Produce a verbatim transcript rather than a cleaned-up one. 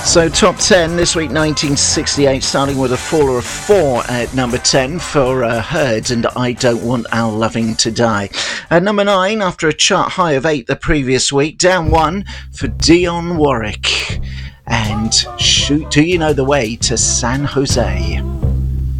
So top ten this week, nineteen sixty-eight, starting with a faller of four at number ten for uh, Herds and I Don't Want Our Loving to Die. At number nine, after a chart high of eight the previous week, down one for Dionne Warwick and Shoot Do You Know the Way to San Jose.